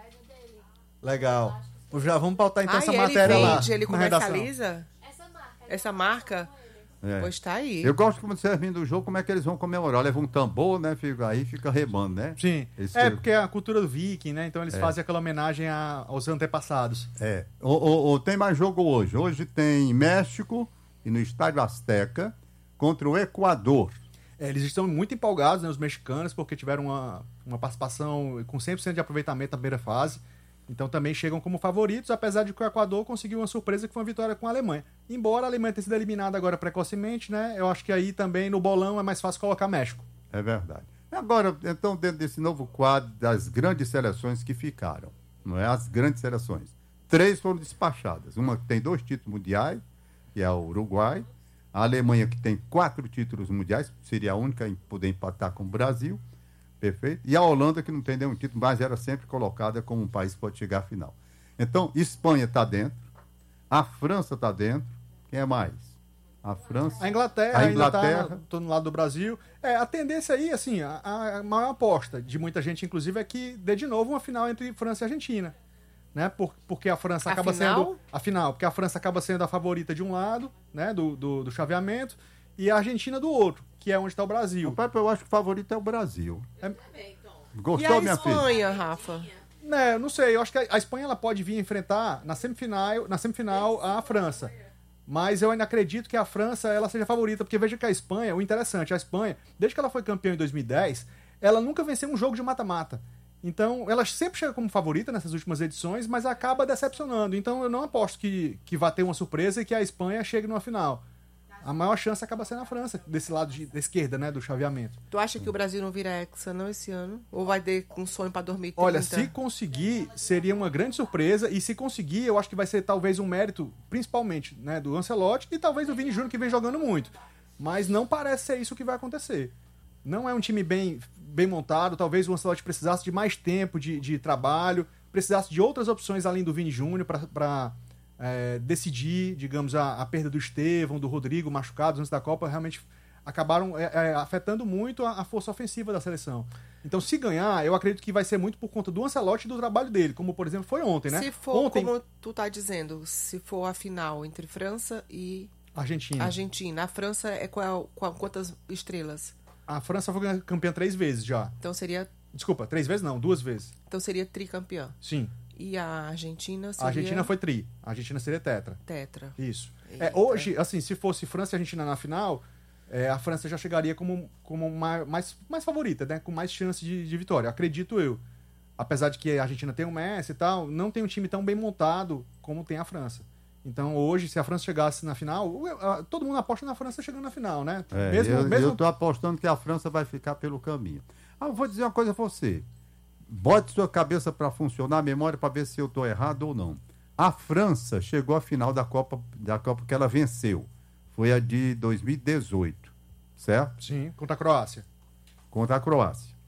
Legal. Já vamos pautar então essa Ele matéria lá. vende, ele na redação. comercializa essa marca? Pois tá aí. Eu gosto como você vindo do jogo, como é que eles vão comemorar. Leva um tambor, né? Fica rebando, né? Sim. Porque é a cultura do viking, né? Então eles fazem aquela homenagem aos antepassados. Tem mais jogo hoje. Hoje tem México e no Estádio Azteca contra o Equador. Eles estão muito empolgados, né, os mexicanos, porque tiveram uma participação com 100% de aproveitamento na primeira fase. Então também chegam como favoritos, apesar de que o Equador conseguiu uma surpresa que foi uma vitória com a Alemanha. Embora a Alemanha tenha sido eliminada agora precocemente, né? Eu acho que aí também no bolão é mais fácil colocar México. É verdade. Agora, então, dentro desse novo quadro das grandes seleções que ficaram, não é? As grandes seleções. 3 foram despachadas. Uma que tem 2 títulos mundiais, que é o Uruguai. A Alemanha, que tem 4 títulos mundiais, seria a única a poder empatar com o Brasil. Perfeito? E a Holanda, que não tem nenhum título, mas era sempre colocada como um país que pode chegar à final. Então, Espanha está dentro, a França está dentro, quem é mais? A França. A Inglaterra ainda está no lado do Brasil. A tendência aí, assim, a maior aposta de muita gente, inclusive, é que dê de novo uma final entre França e Argentina. Né? Porque a França acaba sendo. A final, porque a França acaba sendo a favorita de um lado, né? Do chaveamento, e a Argentina do outro, que é onde está o Brasil. Eu acho que o favorito é o Brasil. Gostou, minha filha? E a Espanha, Rafa? Não sei, eu acho que a Espanha ela pode vir enfrentar na semifinal a França. Mas eu ainda acredito que a França ela seja a favorita, porque veja que a Espanha, o interessante, a Espanha, desde que ela foi campeã em 2010, ela nunca venceu um jogo de mata-mata. Então, ela sempre chega como favorita nessas últimas edições, mas acaba decepcionando. Então, eu não aposto que vai ter uma surpresa e que a Espanha chegue numa final. A maior chance acaba sendo a França, desse lado da esquerda, né, do chaveamento. Tu acha que o Brasil não vira hexa, não, esse ano? Ou vai ter um sonho para 2030? Olha, se conseguir, seria uma grande surpresa. E se conseguir, eu acho que vai ser talvez um mérito, principalmente, né, do Ancelotti e talvez do Vini Júnior, que vem jogando muito. Mas não parece ser isso que vai acontecer. Não é um time bem montado. Talvez o Ancelotti precisasse de mais tempo de trabalho, precisasse de outras opções além do Vini Júnior para decidir, digamos, a perda do Estevão, do Rodrigo, machucados antes da Copa, realmente acabaram afetando muito a força ofensiva da seleção. Então, se ganhar, eu acredito que vai ser muito por conta do Ancelotti e do trabalho dele, como, por exemplo, foi ontem, né? Se for, como tu tá dizendo, se for a final entre França e Argentina. A França é quantas estrelas? A França foi campeã 3 vezes já. Então seria... Desculpa, 3 vezes não, 2 vezes. Então seria tricampeã. Sim. E a Argentina seria... A Argentina foi tri. A Argentina seria tetra. Tetra. Isso. Hoje, assim, se fosse França e Argentina na final, a França já chegaria como mais favorita, né? Com mais chance de vitória, acredito eu. Apesar de que a Argentina tem o Messi e tal, não tem um time tão bem montado como tem a França. Então, hoje, se a França chegasse na final, todo mundo aposta na França chegando na final, né? Eu tô apostando que a França vai ficar pelo caminho. Eu vou dizer uma coisa a você. Bote sua cabeça para funcionar, a memória, para ver se eu tô errado ou não. A França chegou à final da Copa que ela venceu. Foi a de 2018, certo? Sim, contra a Croácia. Contra a Croácia.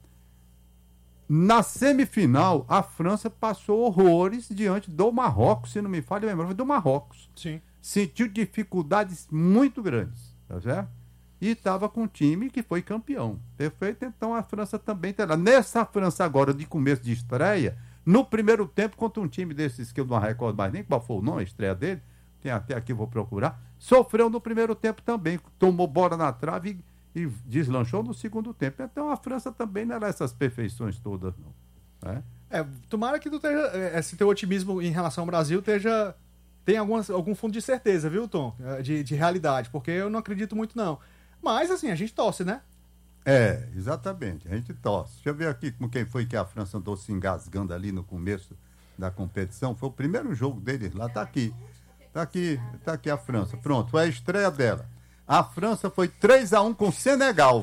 Na semifinal, a França passou horrores diante do Marrocos, se não me falha a memória, foi do Marrocos. Sim. Sentiu dificuldades muito grandes, tá certo? E estava com um time que foi campeão. Perfeito? Então a França também terá. Nessa França agora, de começo de estreia, no primeiro tempo, contra um time desses que eu não recordo mais nem qual foi o nome, a estreia dele, tem até aqui, vou procurar, sofreu no primeiro tempo também, tomou bola na trave e deslanchou no segundo tempo. Então a França também não era essas perfeições todas, não. Tomara que tu esteja, esse teu otimismo em relação ao Brasil tenha algum fundo de certeza, viu, Tom? De realidade, porque eu não acredito muito, não. Mas, assim, a gente torce, né? Exatamente, a gente torce. Deixa eu ver aqui com quem foi que a França andou se engasgando ali no começo da competição. Foi o primeiro jogo deles lá, tá aqui a França. Pronto, foi a estreia dela. A França foi 3-1 com o Senegal.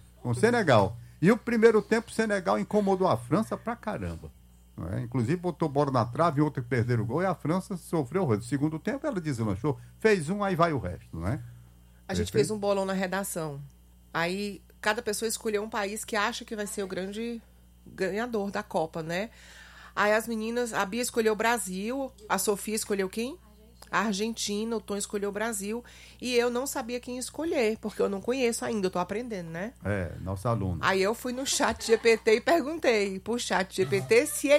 E o primeiro tempo o Senegal incomodou a França pra caramba. Não é? Inclusive botou bola na trave, outro que perderam o gol, e a França sofreu o segundo tempo, ela deslanchou, fez um, aí vai o resto, não é? A gente fez um bolão na redação. Aí cada pessoa escolheu um país que acha que vai ser o grande ganhador da Copa, né? Aí as meninas, a Bia escolheu o Brasil, a Sofia escolheu quem? A Argentina, o Tom escolheu o Brasil. E eu não sabia quem escolher, porque eu não conheço ainda, eu tô aprendendo, né? Nosso aluno. Aí eu fui no chat GPT e perguntei pro chat GPT se